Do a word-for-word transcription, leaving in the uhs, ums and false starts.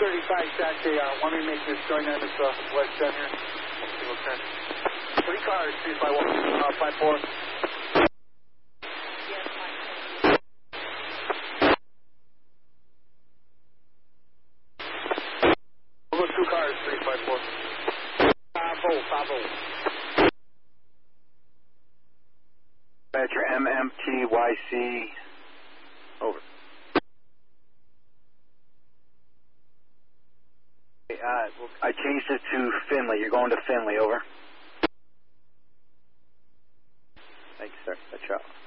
thirty-five, taxi. Uh, want me to make this join on this uh, west down here? Okay. Three cars, three five one, uh, five four. We'll go two cars, three five four. Five oh, five oh. Badger M M T Y C. Over. Uh, I changed it to Finley. You're going to Finley, over. Thanks, sir. That's out.